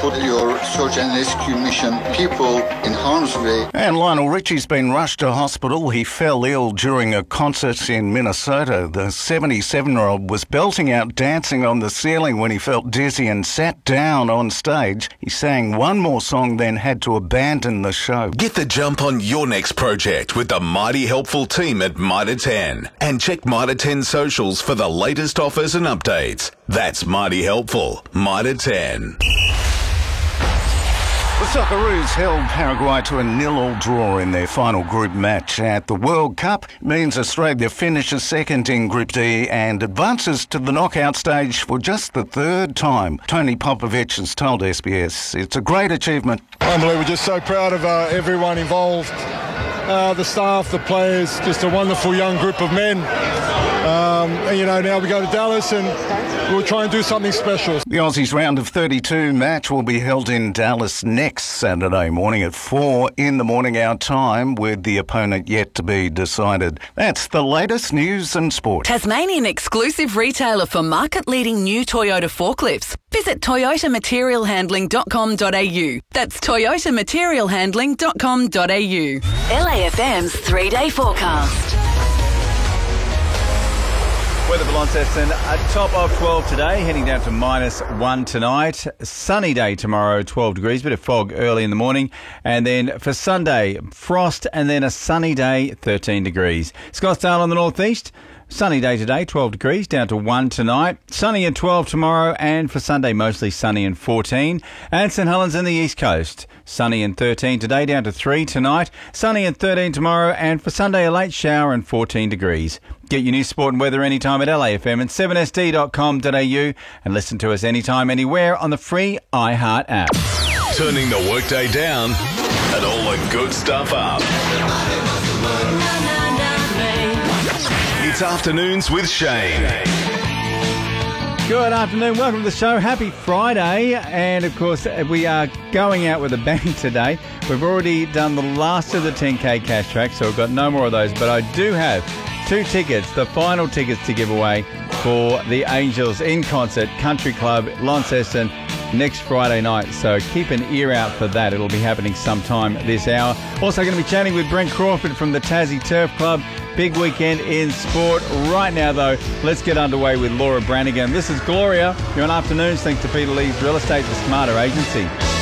put your search and rescue mission people in harm's way. And Lionel Richie's been rushed to hospital. He fell ill during a concert in Minnesota. The 77-year-old was belting out Dancing on the Ceiling when he felt dizzy and sat down on stage. He sang one more song, then had to abandon the show. Get the jump on your next project with the Mighty Helpful team at Mitre 10. And check Mitre 10 socials for the latest offers and updates. That's Mighty Helpful. Mitre 10. The Socceroos held Paraguay to a 0-0 draw in their final group match at the World Cup. It means Australia finishes second in Group D and advances to the knockout stage for just the third time. Tony Popovich has told SBS it's a great achievement. Unbelievable, just so proud of everyone involved. The staff, the players, just a wonderful young group of men. Now we go to Dallas and we'll try and do something special. The Aussies round of 32 match will be held in Dallas next Saturday morning at 4 in the morning our time, with the opponent yet to be decided. That's the latest news and sport. Tasmanian exclusive retailer for market-leading new Toyota forklifts. Visit toyotamaterialhandling.com.au. That's toyotamaterialhandling.com.au. LAFM's 3-day forecast. Weather for Launceston, a top of 12 today, heading down to -1 tonight. Sunny day tomorrow, 12 degrees, bit of fog early in the morning. And then for Sunday, frost and then a sunny day, 13 degrees. Scottsdale on the northeast, sunny day today, 12 degrees, down to 1 tonight. Sunny and 12 tomorrow, and for Sunday, mostly sunny and 14. And St Helens in the east coast, sunny and 13 today, down to 3 tonight. Sunny and 13 tomorrow, and for Sunday, a late shower and 14 degrees. Get your news, sport and weather anytime at LAFM and 7sd.com.au, and listen to us anytime, anywhere on the free iHeart app. Turning the workday down and all the good stuff up. It's Afternoons with Shane. Good afternoon, welcome to the show. Happy Friday, and of course we are going out with a bang today. We've already done the last of the 10k cash track, so we've got no more of those, but I do have 2 tickets, the final tickets to give away for the Angels in concert, Country Club, Launceston, next Friday night. So keep an ear out for that. It'll be happening sometime this hour. Also going to be chatting with Brent Crawford from the Tassie Turf Club. Big weekend in sport. Right now, though, let's get underway with Laura Branigan. This is Gloria. You're on Afternoons, thanks to Peter Lee's Real Estate, the Smarter Agency.